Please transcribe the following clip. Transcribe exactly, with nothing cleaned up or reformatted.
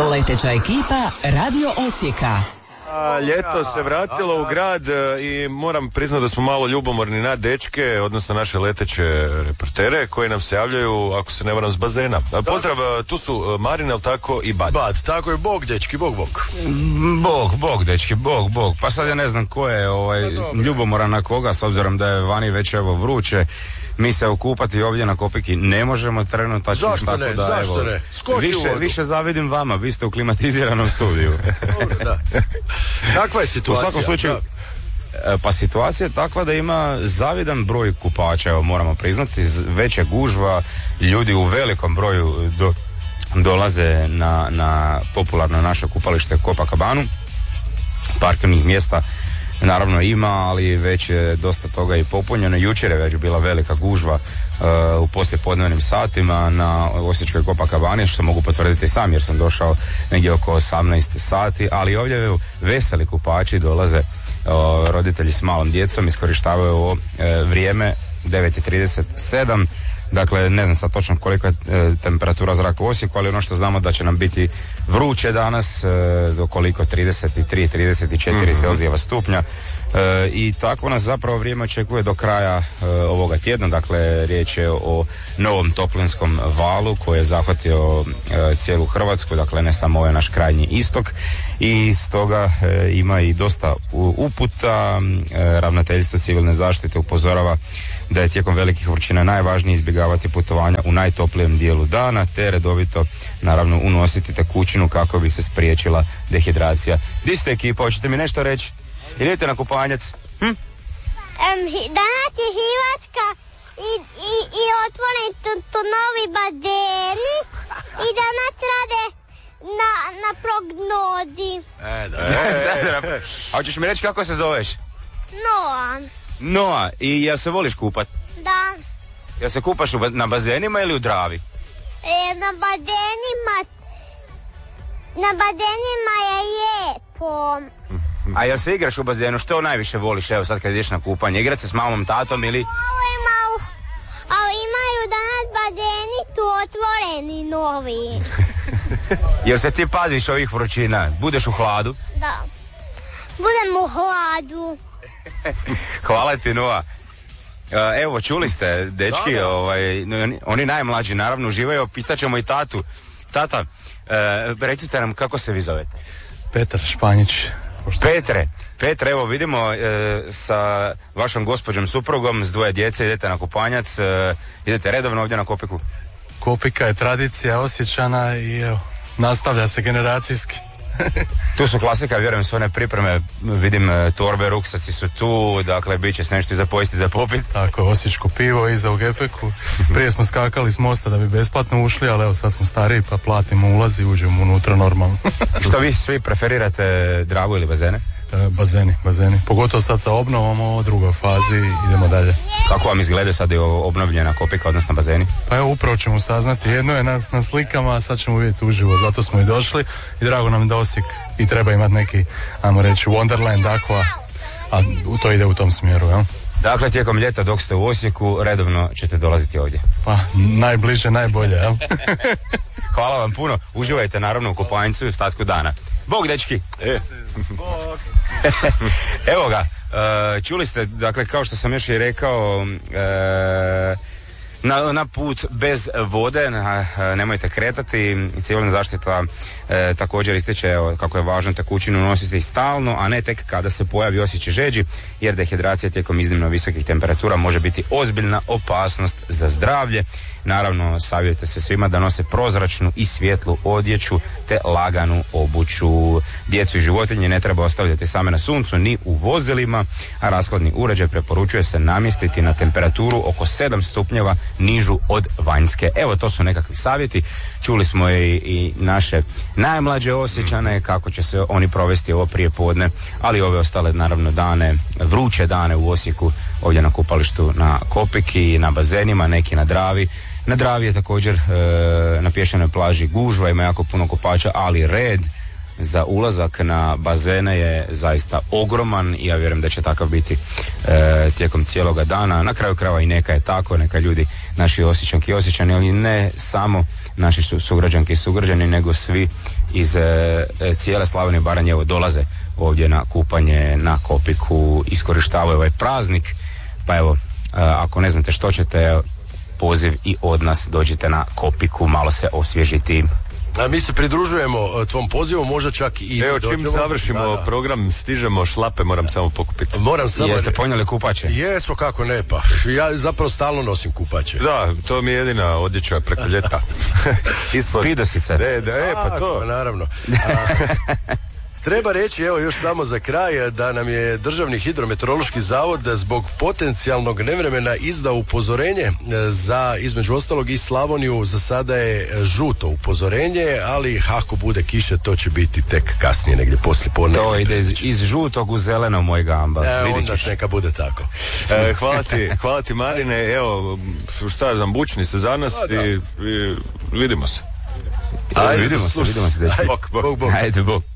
Leteća ekipa Radio Osijeka. A, ljeto se vratilo u grad i moram priznati da smo malo ljubomorni na dečke, odnosno naše leteće reportere koji nam se javljaju, ako se ne varam, s bazena. Pozdrav, tu su Marina, ali tako i Bad. Bad, tako je, bog dečki, bog bog. Bog, bog dečki, bog, bog. Pa sad ja ne znam ko je ovaj, ljubomoran na koga, s obzirom da je vani već evo vruće. Mi se okupati ovdje na Kopiki ne možemo trenutačno. Zašto tako ne, da, zašto evo, ne? Skoči više, u vodu. više zavidim vama, vi ste u klimatiziranom studiju. Dobro, da. Kakva je situacija? U svakom slučaju, da. Pa situacija je takva da ima zavidan broj kupača, evo moramo priznati, veća gužva, ljudi u velikom broju do, dolaze na, na popularno naše kupalište Copacabanu. Parkirnih mjesta naravno ima, ali već je dosta toga i popunjeno. Jučer je već bila velika gužva uh, u poslijepodnevnim satima na osječkoj Copacabani, što mogu potvrditi sam jer sam došao negdje oko osamnaest sati, ali ovdje veseli kupači dolaze, uh, roditelji s malom djecom iskorištavaju ovo uh, vrijeme devet i trideset sedam. Dakle, ne znam sad točno koliko je e, temperatura zraka u Osijeku, ali ono što znamo da će nam biti vruće danas, e, do koliko trideset tri trideset četiri mm-hmm. Celzijeva stupnja. E, I tako nas zapravo vrijeme očekuje do kraja e, ovoga tjedna. Dakle, riječ je o novom toplinskom valu koji je zahvatio e, cijelu Hrvatsku, dakle ne samo ovaj naš krajnji istok. I stoga e, ima i dosta uputa. E, ravnateljstvo civilne zaštite upozorava da je tijekom velikih vrućina najvažnije izbjegavati putovanja u najtoplijem dijelu dana, te redovito naravno unositi tekućinu kako bi se spriječila dehidracija. Di ste ekipa, hoćete mi nešto reći? Idete na kupanjac? Hm? Um, danas je Hrvatska i, i, i otvoreni tu, tu novi bazeni i danas rade na, na prognozi. E, da. E, a hoćeš mi reći kako se zoveš? Noa. Noa, i jel se voliš kupat? Da. Jel se kupaš u, na bazenima ili u Dravi? E, na bazenima, na bazenima je lijepo. A jel se igraš u bazenu? Što najviše voliš, evo sad kad ideš na kupanje? Igrat se s mamom, tatom ili... Ovo ima, ali imaju danas bazeni tu otvoreni novi. Jel se ti paziš ovih vrućina? Budeš u hladu? Da. Budem u hladu. Hvala ti, Noa. Evo, čuli ste, dečki, da, da. Ovaj, oni najmlađi naravno uživaju, pitaćemo i tatu. Tata, e, recite nam kako se vi zovete? Petar Španjić. Petre, Petre, evo vidimo e, sa vašom gospođom suprugom s dvoje djece idete na kupanjac, e, idete redovno ovdje na Kopiku. Kopika je tradicija Osječana i evo, nastavlja se generacijski. Tu su klasika, vjerujem, sve one pripreme, vidim torbe, ruksaci su tu, dakle bit će se nešto i za pojesti, za popit. Tako, osječko pivo iza u gepeku. Prije smo skakali s mosta da bi besplatno ušli, ali evo sad smo stariji pa platimo ulaz i uđemo unutra normalno. Što vi svi preferirate, Dravu ili bazene? E, bazeni, bazeni. Pogotovo sad sa obnovom, ovo drugoj fazi, idemo dalje. Kako vam izgleda sad je obnovljena Kopika, odnosno bazeni? Pa evo, upravo ćemo saznati. Jedno je na, na slikama, a sad ćemo vidjeti uživo, zato smo i došli. I drago nam da Osijek i treba imati neki, ajmo reći, Wonderland, aqua, a to ide u tom smjeru, jel? Dakle, tijekom ljeta dok ste u Osijeku, redovno ćete dolaziti ovdje. Pa, najbliže, najbolje, jel? Hvala vam puno, uživajte naravno u kupanjcu i ostatku dana. Bog, dečki! E. Bog. Evo ga, uh, čuli ste, dakle, kao što sam još i rekao, uh, na, na put bez vode, na, nemojte kretati. Civilna zaštita e, također ističe evo, kako je važno tekućinu nositi stalno, a ne tek kada se pojavi osjećaj žeđi, jer dehidracija tijekom iznimno visokih temperatura može biti ozbiljna opasnost za zdravlje. Naravno, savjetujte se svima da nose prozračnu i svjetlu odjeću te laganu obuću. Djecu i životinje ne treba ostavljati same na suncu ni u vozilima, a rashladni uređaj preporučuje se namjestiti na temperaturu oko sedam stupnjeva nižu od vanjske. Evo, to su nekakvi savjeti. Čuli smo i, i naše najmlađe Osječane kako će se oni provesti ovo prije podne, ali ove ostale naravno dane, vruće dane u Osijeku, ovdje na kupalištu na Kopiki, na bazenima, neki na Dravi. Na Dravi je također e, na pješčanoj plaži gužva, ima jako puno kupača, ali red za ulazak na bazene je zaista ogroman i ja vjerujem da će takav biti e, tijekom cijeloga dana. Na kraju krajeva i neka je tako, neka ljudi, naši Osječanki i Osječani, ali ne samo naši su, sugrađanki i sugrađani, nego svi iz e, cijele Slavonije i Baranje evo dolaze ovdje na kupanje na Kopiku, iskorištavaju ovaj praznik, pa evo, e, ako ne znate što ćete, poziv i od nas, dođite na Kopiku, malo se osvježiti. A mi se pridružujemo tvom pozivu, možda čak i... Evo, čim dođemo, završimo da, da. program, stižemo šlape, moram samo pokupiti. Moram samo... Jeste ponijeli kupače? Jesmo, kako ne, pa. Ja zapravo stalno nosim kupače. Da, to mi je jedina odjeća preko ljeta. Ispod... Spidosice. De, de, e, pa to. A, naravno. A, treba reći, evo još samo za kraj, da nam je Državni hidrometeorološki zavod zbog potencijalnog nevremena izdao upozorenje za, između ostalog, i Slavoniju. Za sada je žuto upozorenje, ali ako bude kiše, to će biti tek kasnije, negdje poslije podne. To ide iz, iz žutog u zeleno, moj gamba. E, onda neka bude tako. E, hvala ti, hvala ti, Marine. Evo, šta ja znam, bučni se za nas i, i vidimo se. Ajde, vidimo se, vidimo se. Bok, bok. Ajde, bok.